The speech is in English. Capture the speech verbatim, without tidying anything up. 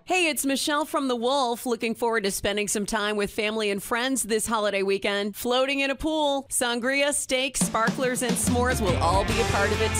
Hey, it's Michelle from The Wolf. Looking forward to spending some time with family and friends this holiday weekend. Floating in a pool, sangria, steaks, sparklers, and s'mores will all be a part of it